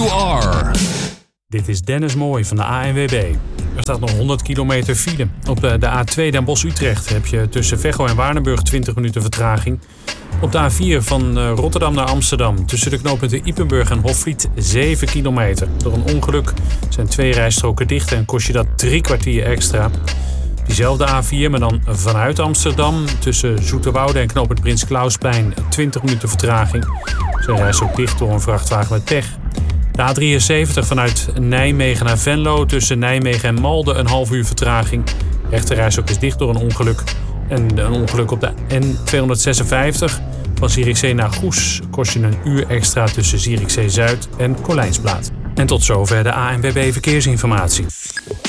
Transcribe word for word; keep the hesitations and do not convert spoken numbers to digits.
you are. Dit is Dennis Mooij van de A N W B. Er staat nog honderd kilometer file. Op de A twee Den Bosch-Utrecht heb je tussen Veghel en Waardenburg twintig minuten vertraging. Op de A vier van Rotterdam naar Amsterdam tussen de knooppunten Ypenburg en Hofvliet zeven kilometer. Door een ongeluk zijn twee rijstroken dicht en kost je dat drie kwartier extra. Diezelfde A vier, maar dan vanuit Amsterdam tussen Zoeterwoude en knooppunt Prins Clausplein twintig minuten vertraging. Zijn reis ook dicht door een vrachtwagen met pech. De A drieënzeventig vanuit Nijmegen naar Venlo tussen Nijmegen en Malden een half uur vertraging. De rechterreis ook is dicht door een ongeluk. En een ongeluk op de N tweehonderdzesenvijftig van Zierikzee naar Goes kost je een uur extra tussen Zierikzee Zuid en Colijnsplaat. En tot zover de A N W B Verkeersinformatie.